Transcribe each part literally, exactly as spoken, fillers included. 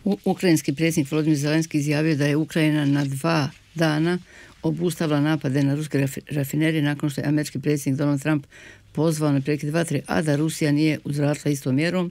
U- Ukrajinski predsjednik Volodymyr Zelenski izjavio da je Ukrajina na dva dana obustavila napade na ruske rafi- rafinerije nakon što je američki predsjednik Donald Trump pozvao na prekid vatre, a da Rusija nije uzvratila istom mjerom,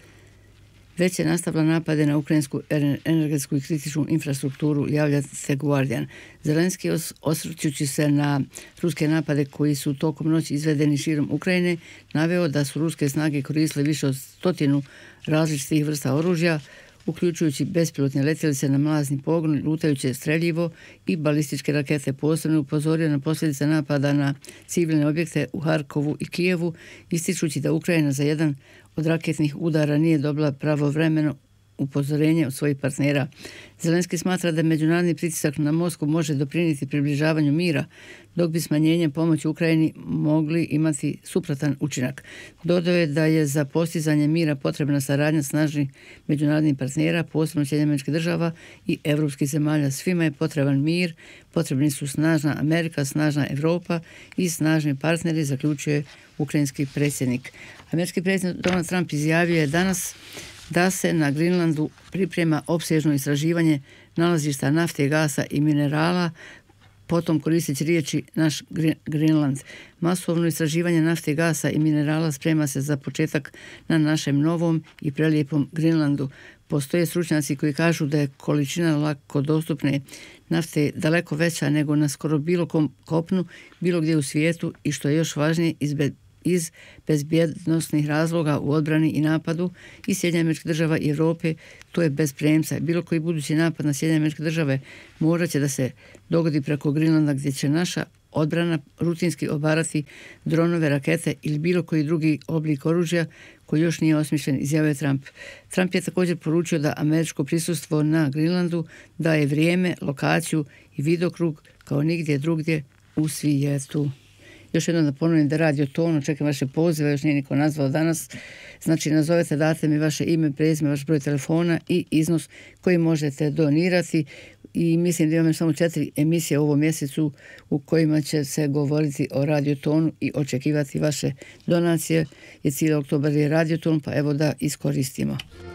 već je nastavila napade na ukrajinsku energetsku i kritičnu infrastrukturu, javlja The Guardian. Zelenski os- osvrćući se na ruske napade koji su tokom noći izvedeni širom Ukrajine, naveo da su ruske snage koristile više od stotinu različitih vrsta oružja, uključujući bespilotne letjelice na mlazni pogon, lutajuće streljivo i balističke rakete. Posebno upozorio na posljedice napada na civilne objekte u Harkovu i Kijevu, ističući da Ukrajina za jedan od raketnih udara nije dobila pravovremeno upozorenje od svojih partnera. Zelenski smatra da međunarodni pritisak na Moskvu može doprinijeti približavanju mira, dok bi smanjenjem pomoći Ukrajini mogli imati suprotan učinak. Dodao je da je za postizanje mira potrebna saradnja snažnih međunarodnih partnera, posebno Sjedinjenih Američkih Država i evropskih zemalja. Svima je potreban mir, potrebni su snažna Amerika, snažna Europa i snažni partneri, zaključuje ukrajinski predsjednik. Američki predsjednik Donald Trump izjavio je danas da se na Grenlandu priprema opsežno istraživanje nalazišta nafte, gasa i minerala, potom koristeći riječi naš Grenland. Masovno istraživanje nafte, gasa i minerala sprema se za početak na našem novom i prelijepom Grenlandu. Postoje stručnjaci koji kažu da je količina lako dostupne nafte daleko veća nego na skoro bilo kom kopnu, bilo gdje u svijetu i što je još važnije izbe iz bezbjednosnih razloga u odbrani i napadu i Sjedinjenih Američkih Država i Europe, to je bez premca. Bilo koji budući napad na Sjedinjene Američke Države morat će da se dogodi preko Grenlanda, gdje će naša odbrana rutinski obarati dronove, rakete ili bilo koji drugi oblik oružja koji još nije osmišljen, izjavio Trump. Trump je također poručio da američko prisustvo na Grenlandu daje vrijeme, lokaciju i vidokrug kao nigdje drugdje u svijetu. Još jednom da ponovim da radi o tonu, čekam vaše pozive, još nije niko nazvao danas. Znači, nazovete, date mi vaše ime, prezime, vaš broj telefona i iznos koji možete donirati. I mislim da imamo samo četiri emisije u ovom mjesecu u kojima će se govoriti o radiotonu i očekivati vaše donacije. Je cijeli oktobar je radioton, pa evo da iskoristimo.